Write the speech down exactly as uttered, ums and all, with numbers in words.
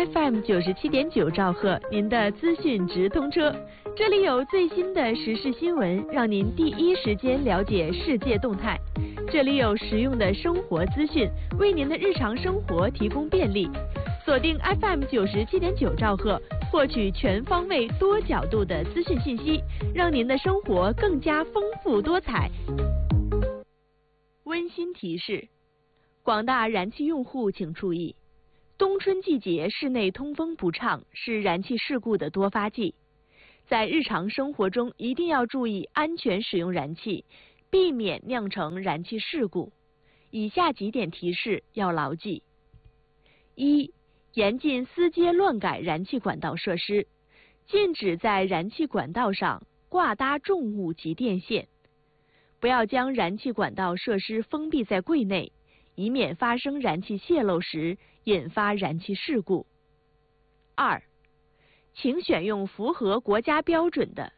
F M 九十七点九兆赫，您的资讯直通车。这里有最新的时事新闻，让您第一时间了解世界动态。这里有实用的生活资讯，为您的日常生活提供便利。锁定 F M 九十七点九兆赫，获取全方位、多角度的资讯信息，让您的生活更加丰富多彩。温馨提示：广大燃气用户请注意，冬春季节室内通风不畅是燃气事故的多发季，在日常生活中一定要注意安全使用燃气，避免酿成燃气事故。以下几点提示要牢记：一、严禁私接乱改燃气管道设施，禁止在燃气管道上挂搭重物及电线，不要将燃气管道设施封闭在柜内，以免发生燃气泄漏时引发燃气事故。二、请选用符合国家标准的